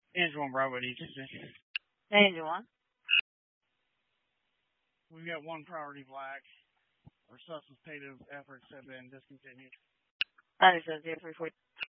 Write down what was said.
Angel and Bravo agency. Angel one. We've got one priority black. Our substance efforts have been discontinued. Understood, 034.